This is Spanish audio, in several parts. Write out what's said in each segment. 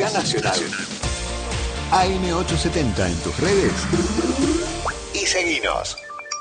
acá Nacional. AM870 en tus redes y seguinos.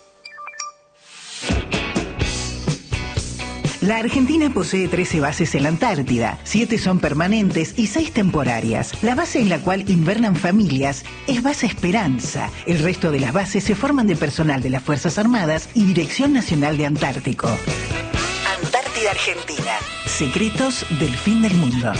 La Argentina posee 13 bases en la Antártida, 7 son permanentes y 6 temporarias. La base en la cual invernan familias es Base Esperanza. El resto de las bases se forman de personal de las Fuerzas Armadas y Dirección Nacional de Antártico. Antártida Argentina. Secretos del fin del mundo.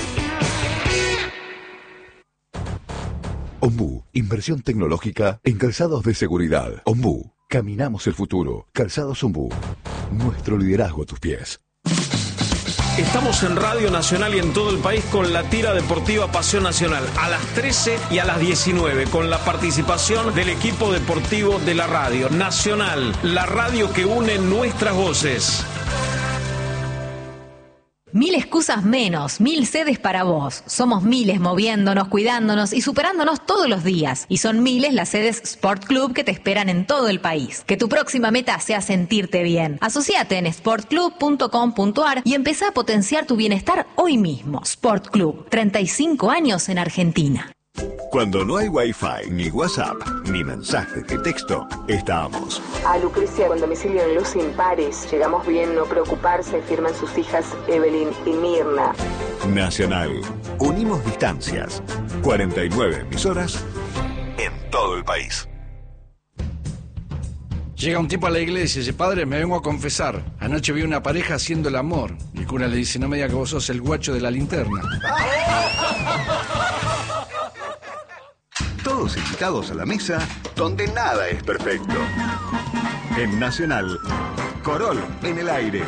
Ombú, inversión tecnológica en calzados de seguridad. Ombú, caminamos el futuro. Calzados Ombú, nuestro liderazgo a tus pies. Estamos en Radio Nacional y en todo el país con la tira deportiva Pasión Nacional a las 13 y a las 19 con la participación del equipo deportivo de la Radio Nacional, la radio que une nuestras voces. 1000 excusas menos, 1000 sedes para vos. Somos miles moviéndonos, cuidándonos y superándonos todos los días. Y son miles las sedes Sport Club que te esperan en todo el país. Que tu próxima meta sea sentirte bien. Asociate en sportclub.com.ar y empezá a potenciar tu bienestar hoy mismo. Sport Club, 35 años en Argentina. Cuando no hay Wi-Fi, ni WhatsApp, ni mensajes de texto, estamos. A Lucrecia con domicilio en Luz Impares. Llegamos bien, no preocuparse, firman sus hijas Evelyn y Mirna. Nacional. Unimos distancias. 49 emisoras en todo el país. Llega un tipo a la iglesia y dice: padre, me vengo a confesar. Anoche vi una pareja haciendo el amor. Y el cura le dice: no me diga que vos sos el guacho de la linterna. Todos invitados a la mesa donde nada es perfecto. En Nacional, Corol en el aire.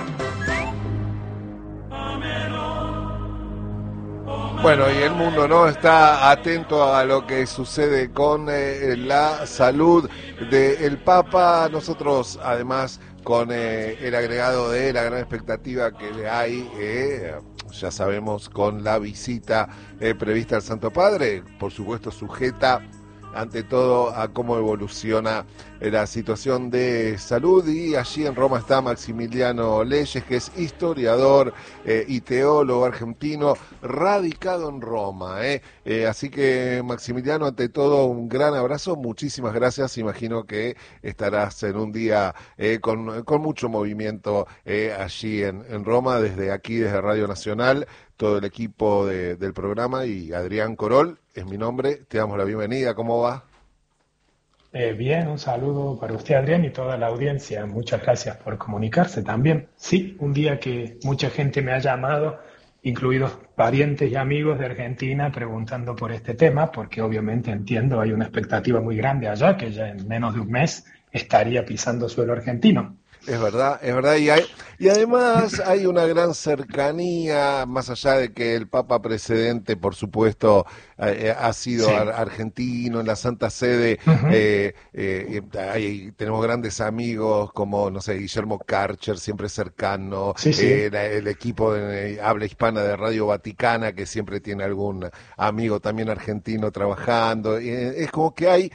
Bueno, y el mundo no está atento a lo que sucede con la salud del Papa. Nosotros, además, con el agregado de la gran expectativa que le hay, ya sabemos, con la visita prevista al Santo Padre, por supuesto sujeta ante todo a cómo evoluciona la situación de salud. Y allí en Roma está Maximiliano Leyes, que es historiador y teólogo argentino radicado en Roma. Así que, Maximiliano, ante todo un gran abrazo, muchísimas gracias. Imagino que estarás en un día con mucho movimiento allí en Roma, desde aquí, desde Radio Nacional, todo el equipo del programa, y Adrián Corol es mi nombre. Te damos la bienvenida. ¿Cómo va? Bien, un saludo para usted, Adrián, y toda la audiencia. Muchas gracias por comunicarse también. Sí, un día que mucha gente me ha llamado, incluidos parientes y amigos de Argentina, preguntando por este tema, porque obviamente entiendo, hay una expectativa muy grande allá, que ya en menos de un mes estaría pisando suelo argentino. Es verdad, y además hay una gran cercanía, más allá de que el Papa precedente, por supuesto, ha sido Sí. Argentino, en la Santa Sede. Tenemos grandes amigos como, no sé, Guillermo Karcher, siempre cercano, Sí, sí. el equipo de habla hispana de Radio Vaticana, que siempre tiene algún amigo también argentino trabajando. Es como que hay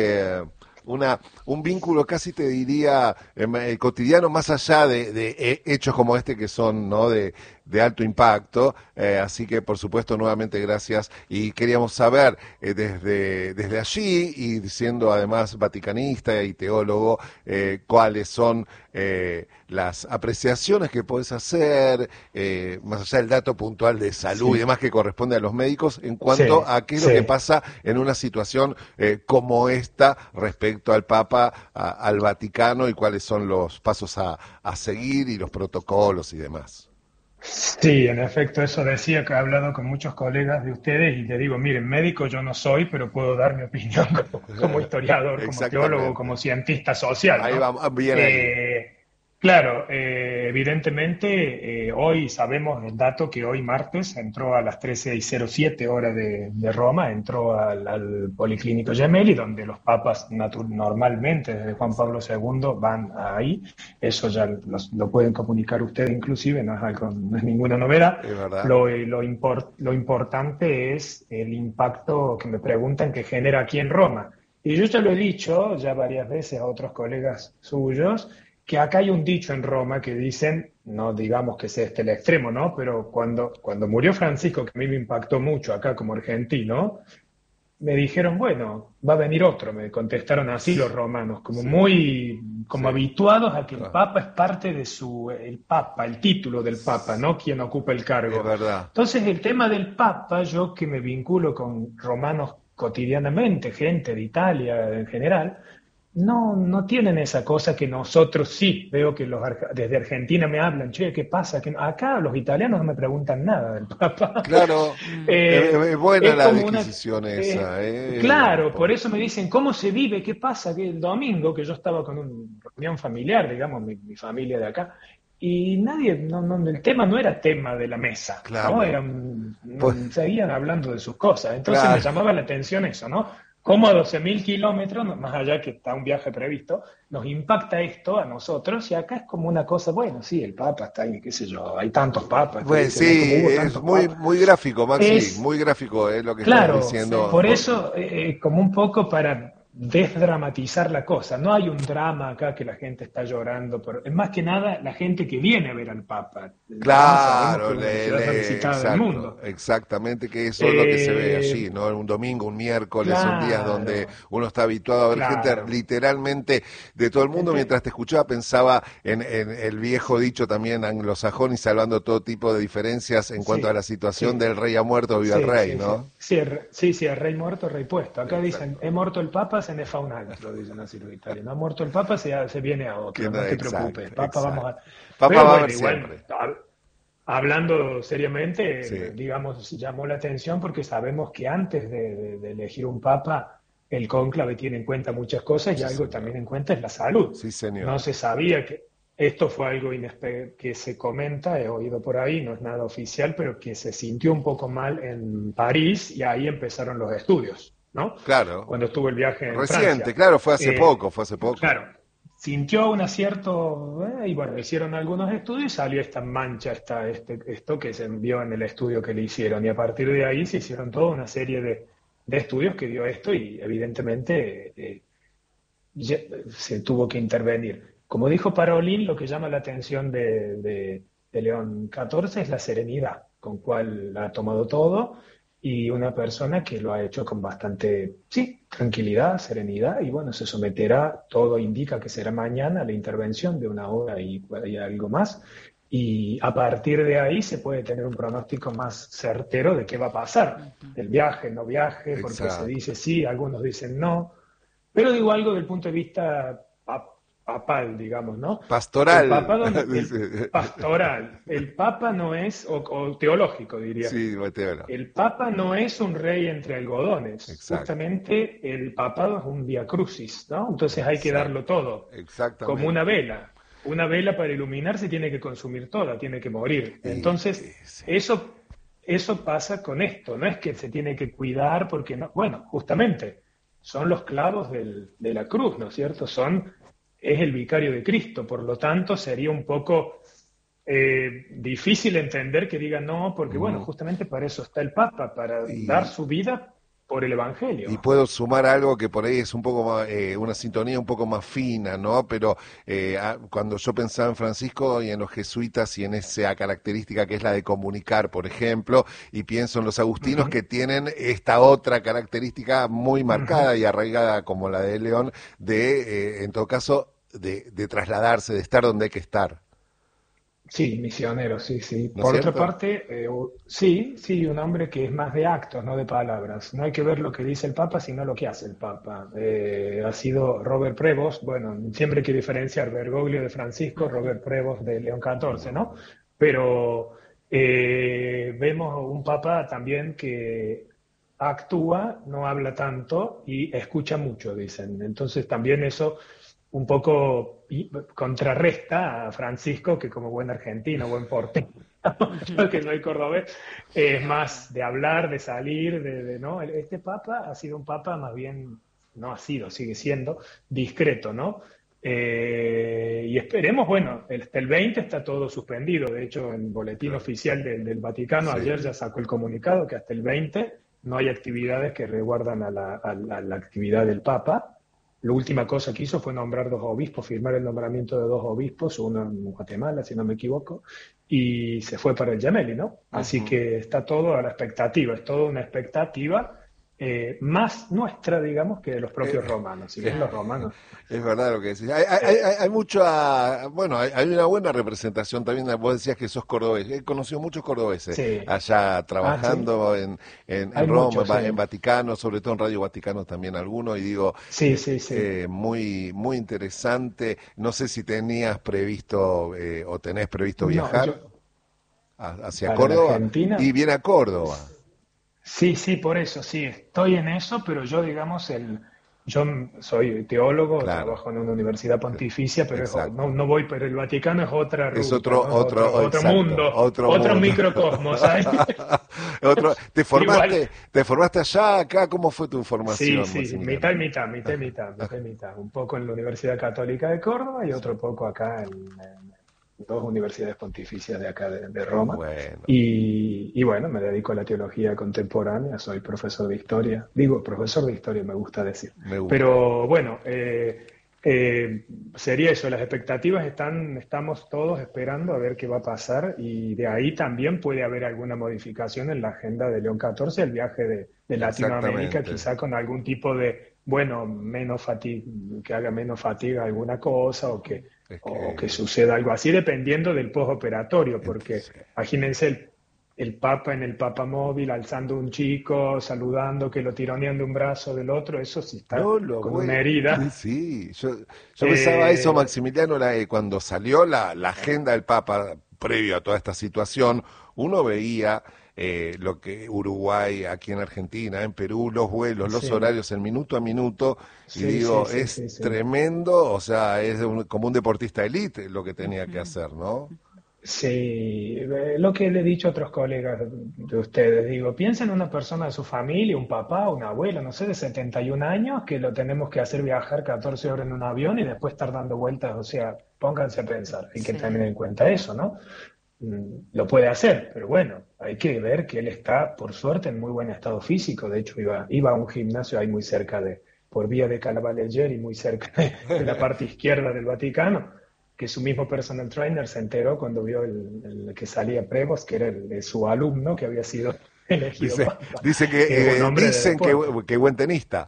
un vínculo, casi te diría, cotidiano, más allá de hechos como este, que son, ¿no?, de alto impacto. Así que, por supuesto, nuevamente gracias, y queríamos saber desde allí, y siendo además vaticanista y teólogo, cuáles son las apreciaciones que podés hacer, más allá del dato puntual de salud, Sí. y demás, que corresponde a los médicos, en cuanto Sí, a qué es lo sí. que pasa en una situación como esta respecto al Papa, al Vaticano, y cuáles son los pasos a seguir y los protocolos y demás. Sí, en efecto, eso decía, que he hablado con muchos colegas de ustedes y te digo, miren, médico yo no soy, pero puedo dar mi opinión como historiador, como Exactamente. teólogo, como cientista social, ¿no? Ahí vamos, bien ahí. Claro, evidentemente hoy sabemos el dato que hoy martes entró a las 13:07 hora de Roma, entró al Policlínico Gemelli, donde los papas normalmente desde Juan Pablo II van ahí. Eso ya lo pueden comunicar ustedes inclusive, no es ninguna novedad. Es verdad. Lo importante es el impacto que me preguntan que genera aquí en Roma. Y yo ya lo he dicho ya varias veces a otros colegas suyos, que acá hay un dicho en Roma que dicen, no digamos que sea el extremo, ¿no? Pero cuando murió Francisco, que a mí me impactó mucho acá como argentino, me dijeron, bueno, va a venir otro, me contestaron así los romanos, como habituados a que el Papa es parte de el título del Papa, ¿no? Quien ocupa el cargo. Es verdad. Entonces, el tema del Papa, yo que me vinculo con romanos cotidianamente, gente de Italia en general, no tienen esa cosa que nosotros sí. Veo que desde Argentina me hablan, che, ¿qué pasa? Que acá los italianos no me preguntan nada del Papa. Claro, es buena la disquisición esa. Claro, por eso me dicen, ¿cómo se vive? ¿Qué pasa? Que el domingo, que yo estaba con una reunión familiar, digamos, mi familia de acá, y nadie, el tema no era tema de la mesa, claro. ¿no? Seguían hablando de sus cosas. Entonces me llamaba la atención eso, ¿no? Cómo a 12.000 kilómetros, más allá que está un viaje previsto, nos impacta esto a nosotros, y acá es como una cosa, bueno, sí, el Papa está ahí, qué sé yo, hay tantos papas. Pues sí, es muy gráfico, Maxi, muy gráfico es lo que estás diciendo. Por eso, como un poco para desdramatizar la cosa, no hay un drama acá que la gente está llorando, es más que nada la gente que viene a ver al Papa. Claro, exactamente, que eso es lo que se ve allí, ¿no? Un domingo, un miércoles, son días donde uno está habituado a ver gente literalmente de todo el mundo. Mientras te escuchaba pensaba en el viejo dicho también anglosajón y salvando todo tipo de diferencias en cuanto a la situación del rey ha muerto, viva el rey, ¿no? Sí, el rey muerto, rey puesto. Acá dicen, he muerto el Papa, se ne fa un altro, dicen así los italianos. Ha muerto el Papa, se viene a otro, no te preocupes. Papa va a ver siempre. Hablando seriamente, digamos, llamó la atención porque sabemos que antes de elegir un Papa, el cónclave tiene en cuenta muchas cosas y algo también en cuenta es la salud. Sí, señor. No se sabía que esto fue algo que se comenta, he oído por ahí, no es nada oficial, pero que se sintió un poco mal en París y ahí empezaron los estudios, ¿no? Claro. Cuando estuvo el viaje en Reciente, Francia. claro, fue hace poco. Claro. Sintió un acierto, y bueno, hicieron algunos estudios y salió esta mancha, esto que se envió en el estudio que le hicieron. Y a partir de ahí se hicieron toda una serie de estudios que dio esto y evidentemente se tuvo que intervenir. Como dijo Parolin, lo que llama la atención de León XIV es la serenidad con cual ha tomado todo, y una persona que lo ha hecho con bastante, tranquilidad, serenidad, y bueno, se someterá, todo indica que será mañana, a la intervención de 1 hora y algo más, y a partir de ahí se puede tener un pronóstico más certero de qué va a pasar, del viaje, no viaje, porque se dice sí, algunos dicen no, pero digo algo del punto de vista papal, digamos, ¿no? Pastoral. Pastoral. El Papa no es, o teológico, diría. Sí, teológico. El Papa no es un rey entre algodones. Exacto. Justamente el papado es un vía crucis, ¿no? Entonces hay que darlo todo. Exactamente. Como una vela. Una vela para iluminarse tiene que consumir toda, tiene que morir. Entonces, eso pasa con esto. No es que se tiene que cuidar porque no. Bueno, justamente, son los clavos de la cruz, ¿no es cierto? Es el vicario de Cristo, por lo tanto sería un poco difícil entender que digan no, porque bueno, justamente para eso está el Papa, para dar su vida por el Evangelio. Y puedo sumar algo que por ahí es un poco más, una sintonía un poco más fina, ¿no? Pero cuando yo pensaba en Francisco y en los jesuitas y en esa característica que es la de comunicar, por ejemplo, y pienso en los agustinos que tienen esta otra característica muy marcada y arraigada como la de León, en todo caso, de trasladarse, de estar donde hay que estar. Sí, misionero, sí. ¿No Por es otra cierto? parte, sí, un hombre que es más de actos, no de palabras. No hay que ver lo que dice el Papa, sino lo que hace el Papa. Ha sido Robert Prevost, bueno, siempre hay que diferenciar Bergoglio de Francisco, Robert Prevost de León XIV, ¿no? Pero vemos un Papa también que actúa, no habla tanto y escucha mucho, dicen. Entonces también eso un poco contrarresta a Francisco, que como buen argentino, buen porteño, yo que soy cordobés, es más de hablar, de salir, ¿no? Este Papa ha sido un Papa más bien, no ha sido, sigue siendo discreto, ¿no? Y esperemos, bueno, hasta el 20 está todo suspendido, de hecho en el boletín oficial del Vaticano ayer ya sacó el comunicado que hasta el 20 no hay actividades que resguardan a la actividad del Papa. la última cosa que hizo fue nombrar 2 obispos, firmar el nombramiento de 2 obispos, uno en Guatemala, si no me equivoco, y se fue para el Gemelli, ¿no? Así que está todo a la expectativa, es toda una expectativa más nuestra, digamos, que de los propios romanos. Si bien los romanos... Es verdad lo que decís. Hay mucha, bueno, hay una buena representación también. Vos decías que sos cordobés. He conocido muchos cordobeses allá trabajando en Roma, muchos, en Vaticano, sobre todo en Radio Vaticano también algunos, y digo, muy, muy interesante. No sé si tenías previsto o tenés previsto viajar hacia Córdoba. Argentina. Y viene a Córdoba. Sí, por eso, sí, estoy en eso, pero yo, digamos, yo soy teólogo, trabajo en una universidad pontificia, pero no voy por el Vaticano, es otra ruta, es otro mundo, otro microcosmos, ¿sabes? ¿Te formaste allá, acá? ¿Cómo fue tu formación? Sí, mitad y mitad. Un poco en la Universidad Católica de Córdoba y otro poco acá en 2 universidades pontificias de acá de Roma. Bueno. Y bueno, me dedico a la teología contemporánea, soy profesor de historia. Profesor de historia me gusta decir. Pero bueno, sería eso, las expectativas estamos todos esperando a ver qué va a pasar, y de ahí también puede haber alguna modificación en la agenda de León XIV, el viaje de Latinoamérica, quizá con algún tipo de, menos que haga menos fatiga alguna cosa, o que suceda algo así, dependiendo del postoperatorio, porque imagínense el Papa en el Papamóvil alzando un chico, saludando, que lo tironean de un brazo del otro, eso sí está con una herida. Sí, yo pensaba eso, Maximiliano, cuando salió la agenda del Papa previo a toda esta situación, uno veía lo que Uruguay, aquí en Argentina, en Perú, los vuelos, los horarios, el minuto a minuto, y digo, es tremendo, o sea, es como un deportista elite lo que tenía que hacer, ¿no? Sí, lo que le he dicho a otros colegas de ustedes, digo, piensen en una persona de su familia, un papá, un abuelo, no sé, de 71 años, que lo tenemos que hacer viajar 14 horas en un avión y después estar dando vueltas, o sea, pónganse a pensar, hay que tener en cuenta eso, ¿no? Lo puede hacer, pero bueno, hay que ver que él está, por suerte, en muy buen estado físico. De hecho, iba a un gimnasio ahí muy cerca por vía de Calavaggieri, muy cerca de la parte izquierda del Vaticano, que su mismo personal trainer se enteró cuando vio el que salía Prevost, que era su alumno, que había sido elegido. Dicen que buen tenista.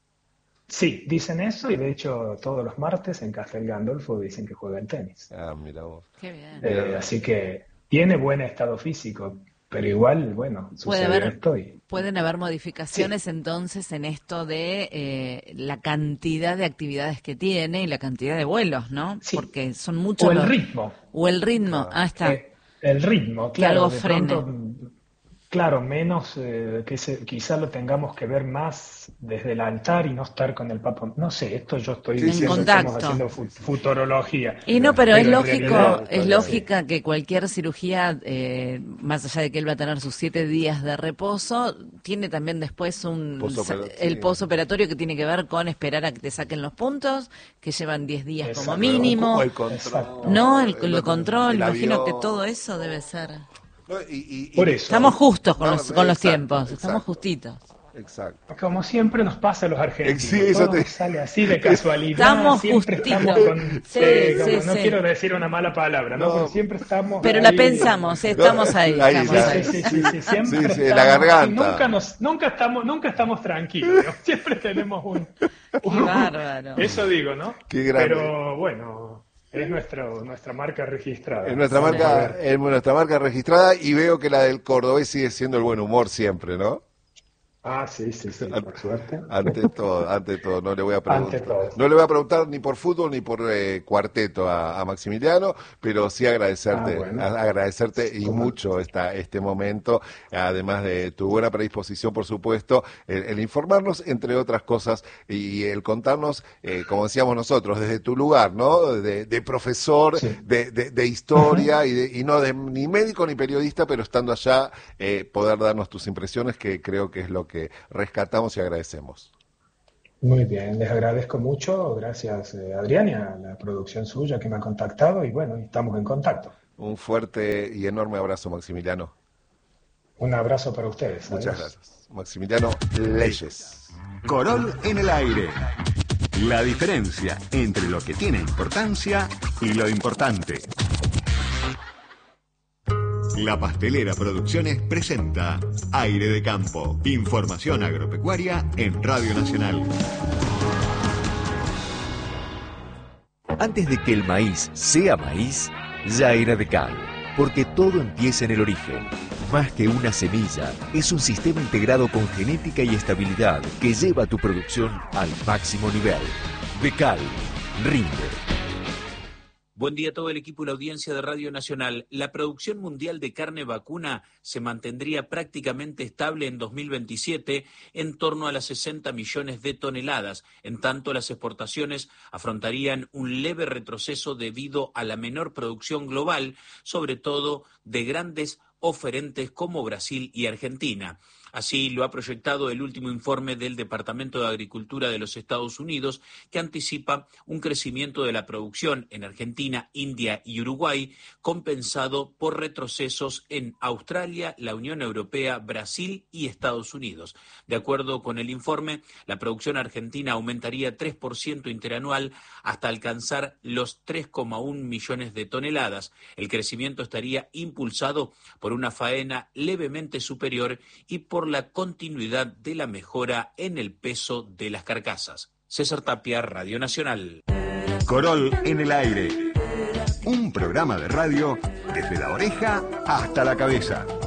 Sí, dicen eso, y de hecho todos los martes en Castel Gandolfo dicen que juega el tenis. Ah, mira vos. Qué bien. Así que tiene buen estado físico, pero igual, bueno, pueden haber modificaciones entonces en esto de la cantidad de actividades que tiene y la cantidad de vuelos, ¿no? Sí. Porque son muchos. O el ritmo. Está. El ritmo, claro. Que algo de frene. Pronto, claro, menos, quizá lo tengamos que ver más desde el altar y no estar con el Papa. No sé, esto yo estoy diciendo, estamos haciendo futurología. Y no, pero es lógico, lógica que cualquier cirugía, más allá de que él va a tener sus 7 días de reposo, tiene también después el postoperatorio que tiene que ver con esperar a que te saquen los puntos, que llevan 10 días como mínimo. El control. No, el control, imagino que todo eso debe ser. Por eso. Estamos justos con los tiempos, estamos justitos. Exacto. Como siempre nos pasa a los argentinos, Sí, eso todo sale así de casualidad. Estamos siempre justitos. Estamos con, no sí. quiero decir una mala palabra, ¿no? Pero siempre estamos. Pero ahí, la pensamos, estamos ahí. Sí, siempre estamos, la garganta. Nunca estamos tranquilos, ¿no? Siempre tenemos un Qué bárbaro. Eso digo, ¿no? Qué grande. Pero bueno, es nuestra marca registrada. Es nuestra marca registrada, y veo que la del cordobés sigue siendo el buen humor siempre, ¿no? Ah, sí, por suerte. Ante todo, no le voy a preguntar ni por fútbol ni por cuarteto a Maximiliano, pero sí agradecerte y mucho este momento, además de tu buena predisposición, por supuesto, el informarnos, entre otras cosas, y el contarnos, como decíamos nosotros, desde tu lugar, ¿no? De profesor, de historia, y no de ni médico ni periodista, pero estando allá, poder darnos tus impresiones, que creo que es lo que rescatamos y agradecemos. Muy bien, les agradezco mucho, gracias Adrián y a la producción suya que me ha contactado, y bueno, estamos en contacto. Un fuerte y enorme abrazo, Maximiliano. Un abrazo para ustedes. Muchas gracias. Maximiliano Leyes. Corol en el aire. La diferencia entre lo que tiene importancia y lo importante. La Pastelera Producciones presenta Aire de Campo. Información agropecuaria en Radio Nacional. Antes de que el maíz sea maíz, ya era de cal, porque todo empieza en el origen. Más que una semilla, es un sistema integrado con genética y estabilidad que lleva tu producción al máximo nivel. De cal, rinde. Buen día a todo el equipo y la audiencia de Radio Nacional. La producción mundial de carne vacuna se mantendría prácticamente estable en 2027 en torno a las 60 millones de toneladas. En tanto, las exportaciones afrontarían un leve retroceso debido a la menor producción global, sobre todo de grandes oferentes como Brasil y Argentina. Así lo ha proyectado el último informe del Departamento de Agricultura de los Estados Unidos, que anticipa un crecimiento de la producción en Argentina, India y Uruguay, compensado por retrocesos en Australia, la Unión Europea, Brasil y Estados Unidos. De acuerdo con el informe, la producción argentina aumentaría 3% interanual hasta alcanzar los 3,1 millones de toneladas. El crecimiento estaría impulsado por una faena levemente superior y por la continuidad de la mejora en el peso de las carcasas. César Tapia, Radio Nacional. Corol en el aire. Un programa de radio desde la oreja hasta la cabeza.